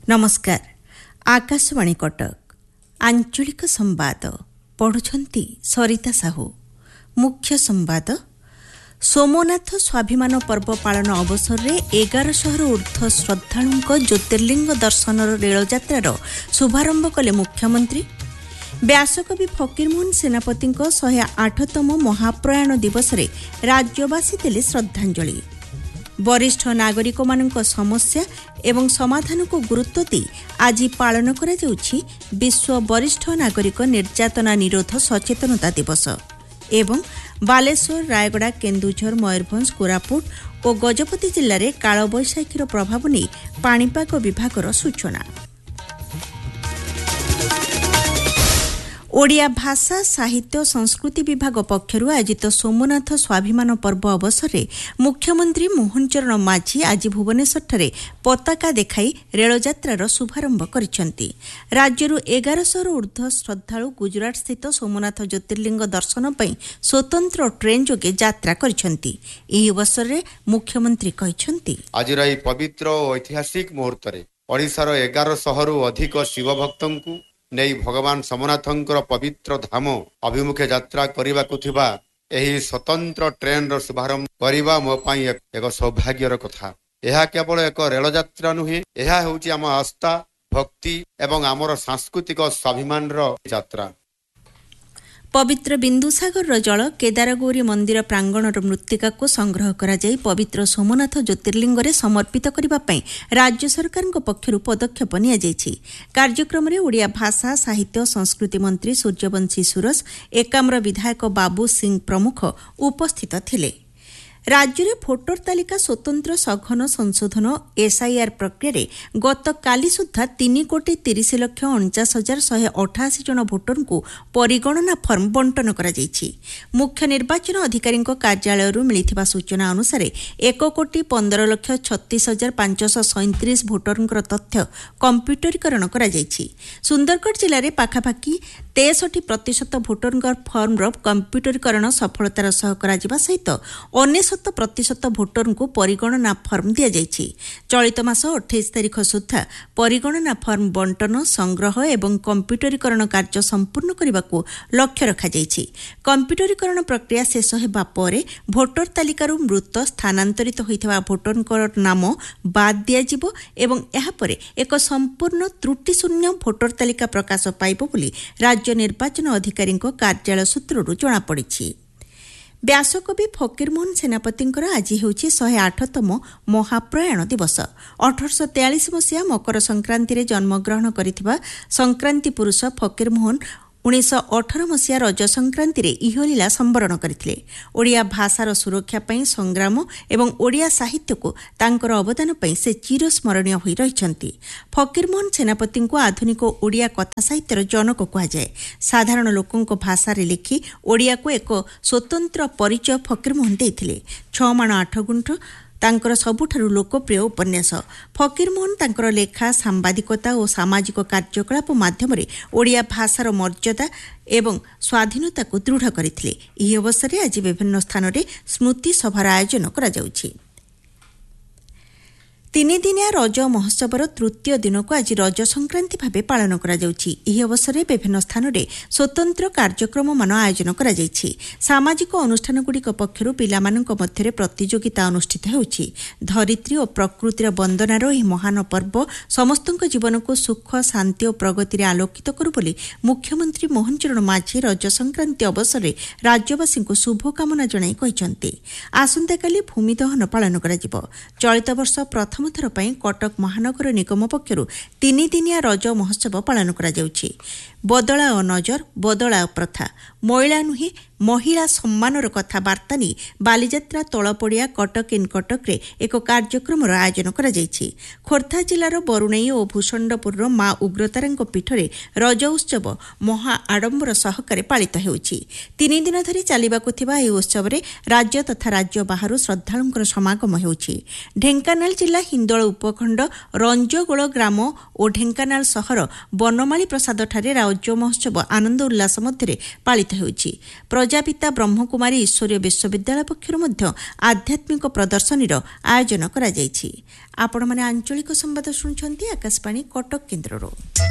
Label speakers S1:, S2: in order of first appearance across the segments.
S1: नमस्कार। आकाशवाणी कटक आंचलिक संवाद पढ़ुछंती सरिता साहू। मुख्य संवाद। सोमनाथ स्वाभिमान पर्व पालन अवसर में 1100 ऊर्ध्व श्रद्धालुं ज्योतिर्लिंग दर्शनर रेलयात्रार शुभारंभ कले मुख्यमंत्री। व्यासकवि फकीरमोहन सेनापति 108तम महाप्रयाण दिवस रे राज्यवासी देले श्रद्धांजलि। वरिष्ठ नागरिक मानक समस्या एवं समाधान को गुरुत्व दी आज पालन करा जाउछि विश्व वरिष्ठ नागरिक निर्यातना निरोध सचेतनता दिवस। एवं बालेश्वर, रायगड़ा, केन्दुझर, मयूरभंज, कोरापुट और गजपति जिले में कालबैशाखीर प्रभाव नहीं पाणीपाग विभागर सूचना। ओडिया भाषा साहित्य संस्कृति विभाग पक्षरु आयोजित सोमनाथ स्वाभिमान पर्व अवसर में मुख्यमंत्री मोहन चरण माझी आज भुवनेश्वर पताका देखाई रेलयात्रार शुभारंभ करिसेंती। राज्यरू 1100 ऊर्ध्व श्रद्धालु गुजरात स्थित सोमनाथ ज्योतिर्लिंग दर्शन पई स्वतंत्र ट्रेन जोगे यात्रा करिसेंती। एही अवसर में मुख्यमंत्री कहिसेंती,
S2: आज रही पवित्र और ऐतिहासिक मुहूर्त रे ओडिशार 1100 रु अधिक शिव भक्तंकु नहीं भगवान सोमनाथंकर पवित्र धाम अभिमुखे यात्रा करबाकु थिबा एही स्वतंत्र ट्रेन रो शुभारंभ करबा मो पई एक सौभाग्यर कथा। यह केवल एक रेल यात्रा नुहे, यह होउची आम आस्था, भक्ति एवं आमर सांस्कृतिक स्वाभिमान रो यात्रा।
S1: पवित्र बिंदुसागर जल केदारगौरी मंदिर प्रांगणर मृत्तिका को संग्रह करा जाई पवित्र सोमनाथ ज्योतिर्लिंग रे समर्पित करबा पई राज्य सरकार पक्षरु पदक्षेप निया जायछि। कार्यक्रम रे ओडिया भाषा साहित्य संस्कृति मंत्री सूर्यवंशी सुरस, एकाम्र विधायक बाबू सिंह प्रमुख उपस्थित थिले। राज्य में भोटर तालिका स्वतंत्र सघन संशोधन एसआईआर प्रक्रिया गत काली सुधा 3,30,49,188 जन भोटर को परिगणना फर्म बंटन करा जायछि। मुख्य निर्वाचन अधिकारी कार्यालय मिलिथिबा सूचना अनुसार 1,15,36,537 भोटर तथ्य कंप्यूटरीकरण करा जायछि। सुंदरगढ़ जिले में पाखापाखि 63% भोटर फर्म कंप्यूटरीकरण सफलतार सह करा जिबा सहित 99% भोटर को परिगणना फर्म दिया जायछि। चलित मास 28 तारिख सुधा परिगणना फर्म बंटन संग्रह एवं कंप्यूटरीकरण कार्य संपूर्ण करने को लक्ष्य रखा जायछि। कंप्यूटरीकरण प्रक्रिया शेष हेबा परे भोटर तालिकारु मृत स्थानांतरित होइथिबा भोटरकर नाम बाद दिया जिवो एवं एहा परे एक संपूर्ण त्रुटि शून्य भोटर तालिका प्रकाश पाइबो बोली राज्य निर्वाचन अधिकारी कार्यालय सूत्रରୁ जणा पड़िछि। व्यासकवि फकीरमोहन सेनापति आज होउछि 108तम महाप्रयाण दिवस। 1843 मसीहा मकर संक्रांति रे जन्मग्रहण करिथिबा संक्रांति पुरुष फकीरमोहन 1918 मसीहा रज संक्रांति रे इहलीला संवरण करथिले। ओडिया भाषार सुरक्षा पई संग्राम एवं ओडिया साहित्य को तांकर अवदान पई से चिरस्मरणीय होई रहिछंती। फकीरमोहन सेनापति को आधुनिक ओडिया कथा साहित्यर जनक कहा जाए। साधारण लोकंको भाषा रे लिखि ओडिया को एक स्वतंत्र परिचय फकीरमोहन देथिले। 6 माण 8 गुंठ तांकर सबुठारु लोकप्रिय उपन्यास। फकीरमोहन तांकर लेखा, सांबादिकता और सामाजिक कार्यकलाप माध्यम ओडिया भाषार मर्यादा एवं स्वाधीनता को दृढ़ करथिले। एही अवसर में आज विभिन्न स्थान में स्मृति सभार आयोजन करा जाउछि। 3 दिनिया रज महोत्सवर तृतीय दिन को आज रज संक्रांति भाव पालन करा जाउछि। एही अवसर में विभिन्न स्थान में स्वतंत्र कार्यक्रम मान आयोजन करा जायछि। सामाजिक अनुष्ठान गुड़िक पक्षरु पिलामानक मध्यरे प्रतियोगिता अनुष्ठित होउछि। धरित्री और प्रकृतिर वंदनार एही महान पर्व समस्तक जीवन को सुख, शांति और प्रगति रे आलोकित करू बोली मुख्यमंत्री मोहन चरण माझी रज संक्रांति अवसर में राज्यवासी को शुभकामना जणाई कहिसंती। आसंता काली भूमि दहन पालन करा जिवो। चलित वर्ष प्रथम थर पई कटक महानगर निगम पक्षरु 3 दिनिया रज महोत्सव पालन करा जाउछि। बदलाओ नजर, बदलाओ प्रथा, महिला नुहे महिला सम्मानर कथा बार्ता नहीं बालीजात्रा तलपड़िया कटक इन कटक रे एक कार्यक्रम आयोजन करा जायछि। खोर्धा जिलार बरुणेई और भूषंडपुर मां उग्रतारांक पीठरे रज उत्सव महा आडंबर सहकारे पालित हेउछि। 3 दिन धरि चालिबाकु थिबा एही उत्सव रे राज्य तथा राज्य बाहरु श्रद्धालुंकर समागम हेउछि। ढेंकानाल जिला हिंदोळ उपखंड रंजगोळ ग्राम और ढेंकानाल सहर बनमाली प्रसाद ठारे ରଜ ମହୋତ୍ସବ ଆନନ୍ଦ ଉଲ୍ଲାସ ମଧ୍ୟରେ ପାଳିତ ହେଉଛି। ପ୍ରଜାପିତା ବ୍ରହ୍ମକୁମାରୀ ଈଶ୍ୱରୀୟ ବିଶ୍ୱବିଦ୍ୟାଳୟ ପକ୍ଷରୁ ମଧ୍ୟ ଆଧ୍ୟାତ୍ମିକ ପ୍ରଦର୍ଶନୀର ଆୟୋଜନ କରାଯାଇଛି। ଆପଣମାନେ ଆଞ୍ଚଳିକ ସମ୍ବାଦ ଶୁଣୁଛନ୍ତି ଆକାଶବାଣୀ କଟକ କେନ୍ଦ୍ରରୁ।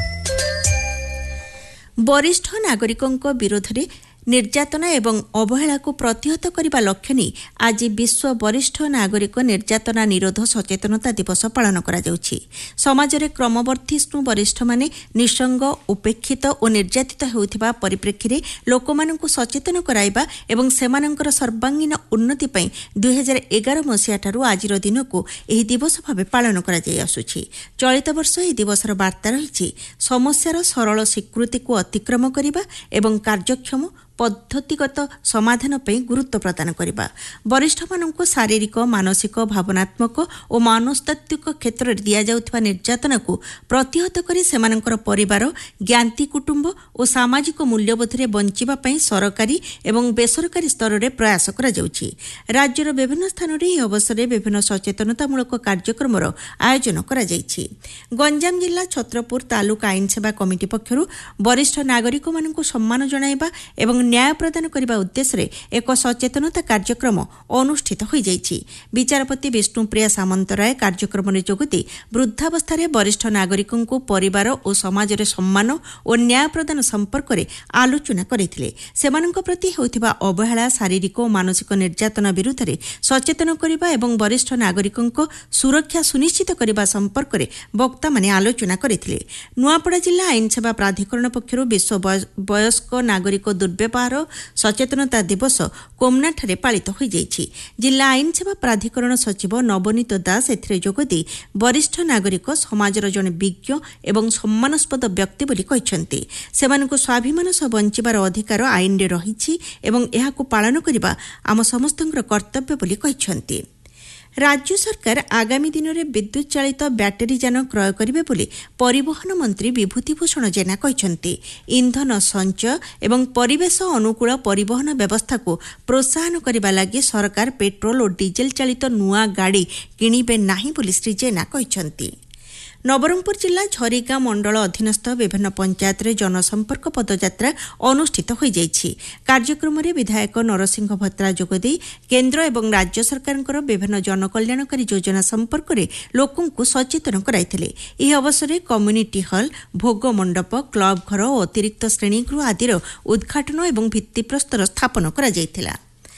S1: ବରିଷ୍ଠ ନାଗରିକଙ୍କ ବିରୋଧରେ ନିର୍ଯାତନା ଏବଂ ଅବହେଳାକୁ ପ୍ରତିହତ କରିବା ଲକ୍ଷ୍ୟ ନେଇ ଆଜି ବିଶ୍ୱ ବରିଷ୍ଠ ନାଗରିକ ନିର୍ଯାତନା ନିରୋଧ ସଚେତନତା ଦିବସ ପାଳନ କରାଯାଉଛି। ସମାଜରେ କ୍ରମବର୍ଦ୍ଧିଷ୍ଣୁ ବରିଷ୍ଠମାନେ ନିଃସଙ୍ଗ, ଉପେକ୍ଷିତ ଓ ନିର୍ଯାତିତ ହେଉଥିବା ପରିପ୍ରେକ୍ଷୀରେ ଲୋକମାନଙ୍କୁ ସଚେତନ କରାଇବା ଏବଂ ସେମାନଙ୍କର ସର୍ବାଙ୍ଗୀନ ଉନ୍ନତି ପାଇଁ 2011 ମସିହାଠାରୁ ଆଜିର ଦିନକୁ ଏହି ଦିବସ ଭାବେ ପାଳନ କରାଯାଇ ଆସୁଛି। ଚଳିତ ବର୍ଷ ଏହି ଦିବସର ବାର୍ତ୍ତା ରହିଛି ସମସ୍ୟାର ସରଳ ସ୍ୱୀକୃତିକୁ ଅତିକ୍ରମ କରିବା ଏବଂ କାର୍ଯ୍ୟକ୍ଷମ ପଦ୍ଧତିଗତ ସମାଧାନ ପାଇଁ ଗୁରୁତ୍ୱ ପ୍ରଦାନ କରିବା। ବରିଷ୍ଠମାନଙ୍କୁ ଶାରୀରିକ, ମାନସିକ, ଭାବନାତ୍ମକ ଓ ମନସ୍ତାତ୍ତ୍ୱିକ କ୍ଷେତ୍ରରେ ଦିଆଯାଉଥିବା ନିର୍ଯାତନାକୁ ପ୍ରତିହତ କରି ସେମାନଙ୍କର ପରିବାର, ଜ୍ଞାତି କୁଟୁମ୍ବ ଓ ସାମାଜିକ ମୂଲ୍ୟବୋଧରେ ବଞ୍ଚିବା ପାଇଁ ସରକାରୀ ଏବଂ ବେସରକାରୀ ସ୍ତରରେ ପ୍ରୟାସ କରାଯାଉଛି। ରାଜ୍ୟର ବିଭିନ୍ନ ସ୍ଥାନରେ ଏହି ଅବସରରେ ବିଭିନ୍ନ ସଚେତନତାମୂଳକ କାର୍ଯ୍ୟକ୍ରମର ଆୟୋଜନ କରାଯାଇଛି। ଗଞ୍ଜାମ ଜିଲ୍ଲା ଛତ୍ରପୁର ତାଲୁକା ଆଇନ ସେବା କମିଟି ପକ୍ଷରୁ ବରିଷ୍ଠ ନାଗରିକମାନଙ୍କୁ ସମ୍ମାନ ଜଣାଇବା ଏବଂ ନ୍ୟାୟ ପ୍ରଦାନ କରିବା ଉଦ୍ଦେଶ୍ୟରେ ଏକ ସଚେତନତା କାର୍ଯ୍ୟକ୍ରମ ଅନୁଷ୍ଠିତ ହୋଇଯାଇଛି। ବିଚାରପତି ବିଷ୍ଣୁପ୍ରିୟା ସାମନ୍ତରାୟ କାର୍ଯ୍ୟକ୍ରମରେ ଯୋଗଦେଇ ବୃଦ୍ଧାବସ୍ଥାରେ ବରିଷ୍ଠ ନାଗରିକଙ୍କୁ ପରିବାର ଓ ସମାଜରେ ସମ୍ମାନ ଓ ନ୍ୟାୟ ପ୍ରଦାନ ସମ୍ପର୍କରେ ଆଲୋଚନା କରିଥିଲେ। ସେମାନଙ୍କ ପ୍ରତି ହେଉଥିବା ଅବହେଳା, ଶାରୀରିକ ଓ ମାନସିକ ନିର୍ଯାତନା ବିରୁଦ୍ଧରେ ସଚେତନ କରିବା ଏବଂ ବରିଷ୍ଠ ନାଗରିକଙ୍କ ସୁରକ୍ଷା ସୁନିଶ୍ଚିତ କରିବା ସମ୍ପର୍କରେ ବକ୍ତାମାନେ ଆଲୋଚନା କରିଥିଲେ। ନୂଆପଡ଼ା ଜିଲ୍ଲା ଆଇନ ସେବା ପ୍ରାଧିକରଣ ପକ୍ଷରୁ ବିଶ୍ୱ ବୟସ୍କ ନାଗରିକ ଦୁର୍ବ୍ୟବହାର ସଚେତନତା ଦିବସ କୋମନାଠାରେ ପାଳିତ ହୋଇଯାଇଛି। ଜିଲ୍ଲା ଆଇନ ସେବା ପ୍ରାଧିକରଣ ସଚିବ ନବନୀତ ଦାସ ଏଥିରେ ଯୋଗଦେଇ ବରିଷ୍ଠ ନାଗରିକ ସମାଜର ଜଣେ ବିଜ୍ଞ ଏବଂ ସମ୍ମାନସ୍ପଦ ବ୍ୟକ୍ତି ବୋଲି କହିଛନ୍ତି। ସେମାନଙ୍କୁ ସ୍ୱାଭିମାନ ସହ ବଞ୍ଚିବାର ଅଧିକାର ଆଇନରେ ରହିଛି ଏବଂ ଏହାକୁ ପାଳନ କରିବା ଆମ ସମସ୍ତଙ୍କର କର୍ତ୍ତବ୍ୟ ବୋଲି କହିଛନ୍ତି। ରାଜ୍ୟ ସରକାର ଆଗାମୀ ଦିନରେ ବିଦ୍ୟୁତ୍ ଚାଳିତ ବ୍ୟାଟେରୀ ଯାନ କ୍ରୟ କରିବେ ବୋଲି ପରିବହନ ମନ୍ତ୍ରୀ ବିଭୂତିଭୂଷଣ ଜେନା କହିଛନ୍ତି। ଇନ୍ଧନ ସଞ୍ଚୟ ଏବଂ ପରିବେଶ ଅନୁକୂଳ ପରିବହନ ବ୍ୟବସ୍ଥାକୁ ପ୍ରୋତ୍ସାହନ କରିବା ଲାଗି ସରକାର ପେଟ୍ରୋଲ ଓ ଡିଜେଲ ଚାଳିତ ନୂଆ ଗାଡ଼ି କିଣିବେ ନାହିଁ ବୋଲି ଶ୍ରୀ ଜେନା କହିଛନ୍ତି। ନବରଙ୍ଗପୁର ଜିଲ୍ଲା ଝରିଗାଁ ମଣ୍ଡଳ ଅଧୀନସ୍ଥ ବିଭିନ୍ନ ପଞ୍ଚାୟତରେ ଜନସମ୍ପର୍କ ପଦଯାତ୍ରା ଅନୁଷ୍ଠିତ ହୋଇଯାଇଛି। କାର୍ଯ୍ୟକ୍ରମରେ ବିଧାୟକ ନରସିଂହ ଭତ୍ରା ଯୋଗଦେଇ କେନ୍ଦ୍ର ଏବଂ ରାଜ୍ୟ ସରକାରଙ୍କର ବିଭିନ୍ନ ଜନକଲ୍ୟାଣକାରୀ ଯୋଜନା ସମ୍ପର୍କରେ ଲୋକଙ୍କୁ ସଚେତନ କରାଇଥିଲେ। ଏହି ଅବସରରେ କମ୍ୟୁନିଟି ହଲ୍, ଭୋଗ ମଣ୍ଡପ, କ୍ଲବ ଘର ଓ ଅତିରିକ୍ତ ଶ୍ରେଣୀଗୃହ ଆଦିର ଉଦ୍ଘାଟନ ଏବଂ ଭିତ୍ତିପ୍ରସ୍ତର ସ୍ଥାପନ କରାଯାଇଥିଲା।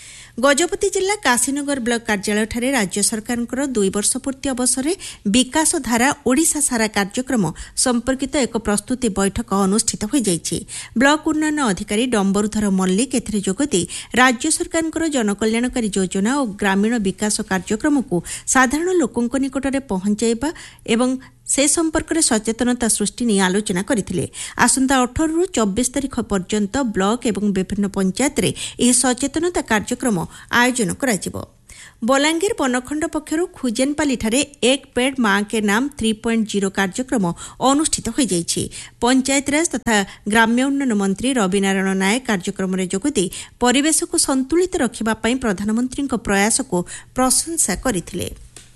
S1: ଗଜପତି ଜିଲ୍ଲା କାଶୀନଗର ବ୍ଲକ କାର୍ଯ୍ୟାଳୟଠାରେ ରାଜ୍ୟ ସରକାରଙ୍କର 2 ବର୍ଷ ପୂର୍ତ୍ତି ଅବସରରେ ବିକାଶ ଧାରା ଓଡ଼ିଶା ସାରା କାର୍ଯ୍ୟକ୍ରମ ସମ୍ପର୍କିତ ଏକ ପ୍ରସ୍ତୁତି ବୈଠକ ଅନୁଷ୍ଠିତ ହୋଇଯାଇଛି। ବ୍ଲକ ଉନ୍ନୟନ ଅଧିକାରୀ ଡମ୍ବରୁଧର ମଲ୍ଲିକ ଏଥିରେ ଯୋଗଦେଇ ରାଜ୍ୟ ସରକାରଙ୍କର ଜନକଲ୍ୟାଣକାରୀ ଯୋଜନା ଓ ଗ୍ରାମୀଣ ବିକାଶ କାର୍ଯ୍ୟକ୍ରମକୁ ସାଧାରଣ ଲୋକଙ୍କ ନିକଟରେ ପହଞ୍ଚାଇବା ଏବଂ ସେ ସମ୍ପର୍କରେ ସଚେତନତା ସୃଷ୍ଟି ନେଇ ଆଲୋଚନା କରିଥିଲେ। ଆସନ୍ତା 18ରୁ 24 ତାରିଖ ପର୍ଯ୍ୟନ୍ତ ବ୍ଲକ ଏବଂ ବିଭିନ୍ନ ପଞ୍ଚାୟତରେ ଏହି ସଚେତନତା କାର୍ଯ୍ୟକ୍ରମ ଆୟୋଜନ କରାଯିବ। ବଲାଙ୍ଗୀର ବନଖଣ୍ଡ ପକ୍ଷରୁ ଖୁଜେନପାଲିଠାରେ ଏକ ପେଡ୍ ମାଁ କେ ନାମ 3.0 କାର୍ଯ୍ୟକ୍ରମ ଅନୁଷ୍ଠିତ ହୋଇଯାଇଛି। ପଞ୍ଚାୟତିରାଜ ତଥା ଗ୍ରାମ୍ୟ ଉନ୍ନୟନ ମନ୍ତ୍ରୀ ରବିନାରାୟଣ ନାୟକ କାର୍ଯ୍ୟକ୍ରମରେ ଯୋଗଦେଇ ପରିବେଶକୁ ସନ୍ତୁଳିତ ରଖିବା ପାଇଁ ପ୍ରଧାନମନ୍ତ୍ରୀଙ୍କ ପ୍ରୟାସକୁ ପ୍ରଶଂସା କରିଥିଲେ।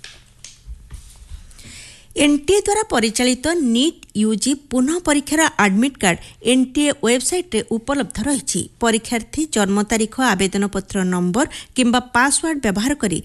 S1: एनटीए द्वारा परिचालित नीट यूजी पुनः परीक्षार आडमिट कार्ड एनटीए वेबसाइट उपलब्ध रही। परीक्षार्थी जन्म तारीख, आवेदन पत्र नंबर किंबा पासवर्ड व्यवहार करी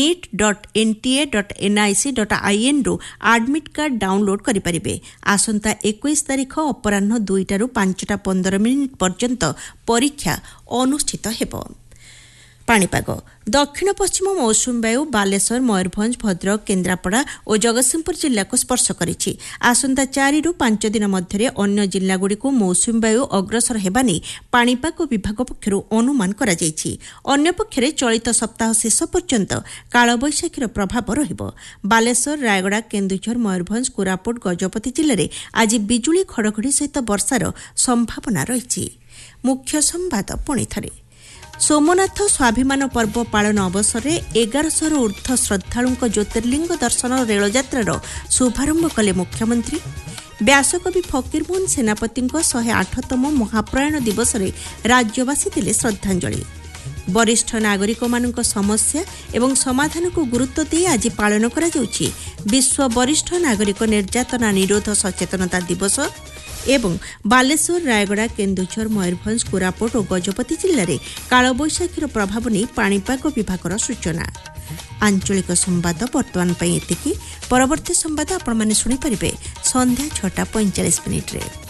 S1: neet.nta.nic.in रु आडमिट कार्ड डाउनलोड करें। आसंता 21 तारीख अपराह्न 2टारू 5:15 पर्यंत परीक्षा अनुष्ठित हेब। पाणीपाग दक्षिण पश्चिम मौसुमी वायु बालेश्वर, मयूरभंज, भद्रक, केन्द्रापड़ा और जगतसिंहपुर जिला को स्पर्श करिछि। आसंता 4 ରୁ 5 दिन मध्य अन्य जिलागुड़िक मौसुमी वायु अग्रसर हेबा नै पाणीपाग विभाग पक्षरु अनुमान करा जायछि। अन्य पक्षरे चलित सप्ताह शेष पर्यंत कालबैशाखीर प्रभाव रहिबो। बालेश्वर, रायगड़ा, केन्दुझर, मयूरभंज, कोरापुट, गजपति जिले में आज बिजुली घड़घड़ी सहित वर्षार संभावना रही। मुख्य संवाद पुणी थरे। सोमनाथ स्वाभिमान पर्व पालन अवसर में 1100 ऊर्ध्व श्रद्धालुंक ज्योतिर्लिंग दर्शन रेलयात्रार शुभारंभ कले मुख्यमंत्री। व्यासकवि फकीरमोहन सेनापति 108तम महाप्रयाण दिवस में राज्यवासी दिले श्रद्धांजलि। वरिष्ठ नागरिक मानक समस्या एवं समाधान को गुरुत्व दे आज पालन करा जाउछि विश्व वरिष्ठ नागरिक निर्यातना निरोध सचेतनता दिवस। ଏବଂ ବାଲେଶ୍ୱର, ରାୟଗଡ଼ା, କେନ୍ଦୁଝର, ମୟୂରଭଞ୍ଜ, କୋରାପୁଟ ଓ ଗଜପତି ଜିଲ୍ଲାରେ କାଳବୈଶାଖୀର ପ୍ରଭାବ ନେଇ ପାଣିପାଗ ବିଭାଗର ସୂଚନା। ଆଞ୍ଚଳିକ ସମ୍ବାଦ ବର୍ତ୍ତମାନ ପାଇଁ ଏତିକି। ପରବର୍ତ୍ତୀ ସମ୍ବାଦ ଆପଣମାନେ ଶୁଣିପାରିବେ ସନ୍ଧ୍ୟା 6:45 ମିନିଟ୍ରେ।